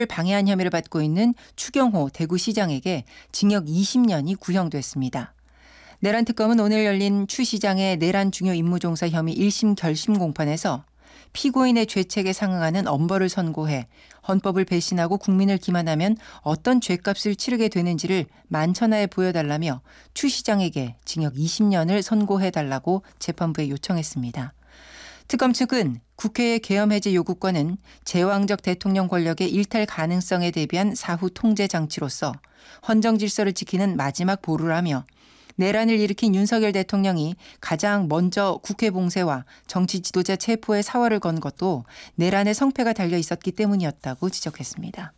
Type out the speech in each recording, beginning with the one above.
방해한 혐의를 받고 있는 추경호 대구시장에게 징역 20년이 구형됐습니다. 내란 특검은 오늘 열린 추 시장의 내란 중요 임무종사 혐의 1심 결심 공판에서 피고인의 죄책에 상응하는 엄벌을 선고해 헌법을 배신하고 국민을 기만하면 어떤 죄값을 치르게 되는지를 만천하에 보여달라며 추 시장에게 징역 20년을 선고해달라고 재판부에 요청했습니다. 특검 측은 국회의 계엄 해제 요구권은 제왕적 대통령 권력의 일탈 가능성에 대비한 사후 통제 장치로서 헌정 질서를 지키는 마지막 보루라며 내란을 일으킨 윤석열 대통령이 가장 먼저 국회 봉쇄와 정치 지도자 체포에 사활을 건 것도 내란의 성패가 달려 있었기 때문이었다고 지적했습니다.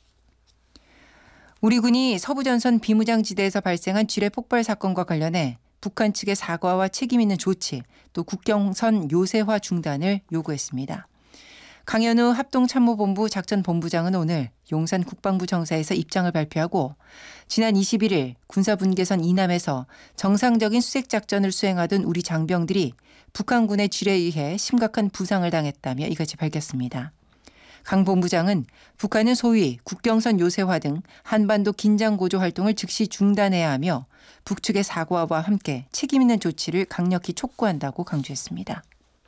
우리 군이 서부전선 비무장지대에서 발생한 지뢰 폭발 사건과 관련해 북한 측의 사과와 책임 있는 조치, 또 국경선 요새화 중단을 요구했습니다. 강현우 합동참모본부 작전본부장은 오늘 용산 국방부 정사에서 입장을 발표하고 지난 21일 군사분계선 이남에서 정상적인 수색작전을 수행하던 우리 장병들이 북한군의 지뢰에 의해 심각한 부상을 당했다며 이같이 밝혔습니다. 강 본부장은 북한은 소위 국경선 요새화 등 한반도 긴장고조 활동을 즉시 중단해야 하며 북측의 사과와 함께 책임 있는 조치를 강력히 촉구한다고 강조했습니다.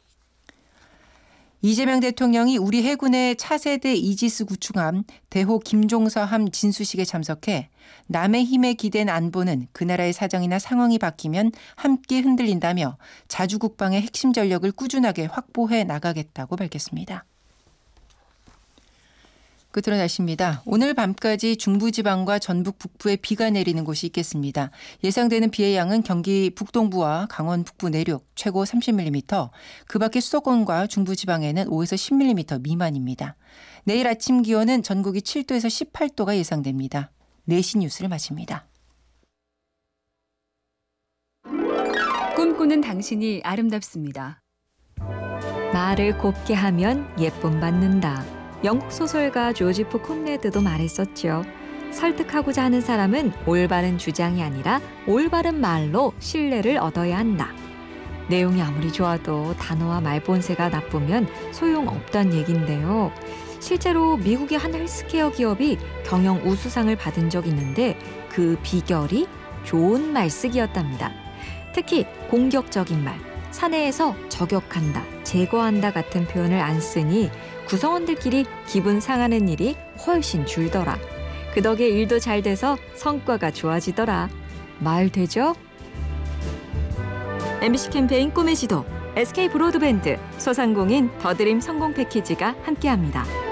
이재명 대통령이 우리 해군의 차세대 이지스 구축함 대호 김종서함 진수식에 참석해 남의 힘에 기댄 안보는 그 나라의 사정이나 상황이 바뀌면 함께 흔들린다며 자주국방의 핵심 전력을 꾸준하게 확보해 나가겠다고 밝혔습니다. 끝으로 날씨입니다. 오늘 밤까지 중부지방과 전북 북부에 비가 내리는 곳이 있겠습니다. 예상되는 비의 양은 경기 북동부와 강원 북부 내륙 최고 30mm, 그 밖에 수도권과 중부지방에는 5에서 10mm 미만입니다. 내일 아침 기온은 전국이 7도에서 18도가 예상됩니다. 4시 뉴스를 마칩니다. 꿈꾸는 당신이 아름답습니다. 말을 곱게 하면 예쁨 받는다. 영국 소설가 조지프 콘레드도 말했었죠. 설득하고자 하는 사람은 올바른 주장이 아니라 올바른 말로 신뢰를 얻어야 한다. 내용이 아무리 좋아도 단어와 말 본새가 나쁘면 소용없다는 얘긴데요. 실제로 미국의 한 헬스케어 기업이 경영 우수상을 받은 적이 있는데 그 비결이 좋은 말쓰기였답니다. 특히 공격적인 말, 사내에서 저격한다, 제거한다 같은 표현을 안 쓰니 구성원들끼리 기분 상하는 일이 훨씬 줄더라. 그 덕에 일도 잘 돼서 성과가 좋아지더라. 말 되죠? MBC 캠페인 꿈의 지도, SK 브로드밴드, 소상공인 더드림 성공 패키지가 함께합니다.